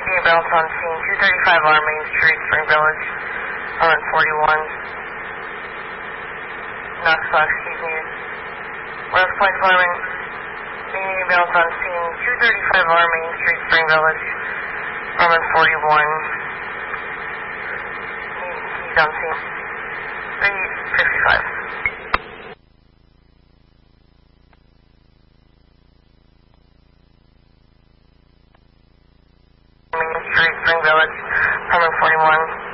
Ambulance on scene, 235R Main Street, Spring Village, on 41. Knoxville, excuse me. West Point Department, Ambulance on scene, 235R Main Street, Spring Village, on 41. He's on scene, 355. Main Street, Spring Village, 41.